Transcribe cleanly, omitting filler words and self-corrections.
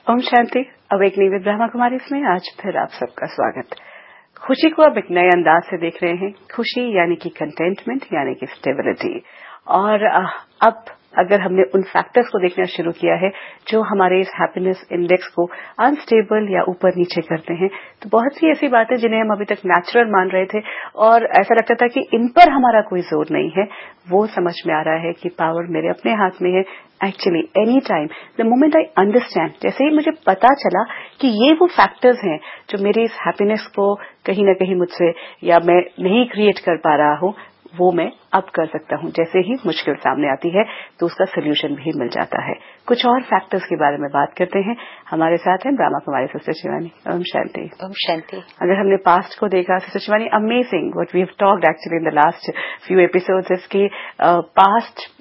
Om Shanti. Awakening with Brahma Kumari में आज फिर आप सबका स्वागत। खुशी को अब एक नए अंदाज से देख रहे हैं। खुशी यानी कि कंटेंटमेंट यानी कि स्टेबिलिटी। और अब अगर हमने उन फैक्टर्स को देखना शुरू किया है जो हमारे इस हैप्पीनेस इंडेक्स को अनस्टेबल या ऊपर नीचे करते हैं, तो बहुत सी ऐसी बातें जिन्हें हम अभी तक नेचुरल मान रहे थे और ऐसा लगता था कि इन पर हमारा कोई जोर नहीं है, वो समझ में आ रहा है कि पावर मेरे अपने हाथ में है। Actually any time the moment I understand, जैसे ही मुझे पता चला कि ये वो फैक्टर्स हैं जो मेरी इस हैप्पीनेस को कहीं ना कहीं मुझसे या मैं नहीं क्रिएट कर पा रहा हूं, वो मैं अब कर सकता हूं। जैसे ही मुश्किल सामने आती है तो उसका सोल्यूशन भी मिल जाता है। कुछ और फैक्टर्स के बारे में बात करते हैं। हमारे साथ हैं ब्रह्मा कुमारी सिस्टर शिवानी। ओम शांति। ओम शांति। अगर हमने पास्ट को देखा sister Shivani, amazing what we have talked actually in the last few episodes is कि पास्ट